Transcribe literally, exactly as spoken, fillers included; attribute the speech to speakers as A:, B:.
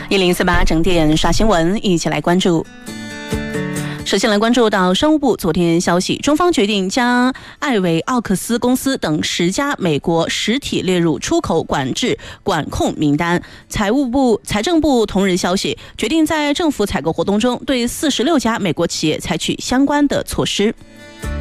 A: 一零四八整点刷新闻，一起来关注。首先来关注到商务部昨天消息，中方决定将艾维奥克斯公司等十家美国实体列入出口管制管控名单。财务部、财政部同日消息，决定在政府采购活动中对四十六家美国企业采取相关的措施。